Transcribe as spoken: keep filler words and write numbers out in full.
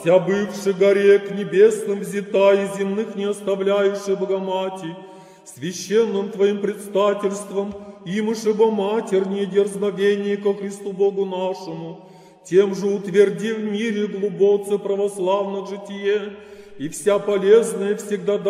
Вся бывши горе к небесным взята и земных не оставляющая Богомати, священным Твоим предстательством, имыше бо матернее дерзновение ко Христу Богу нашему, тем же утверди в мире глубоце православно житие, и вся полезная всегда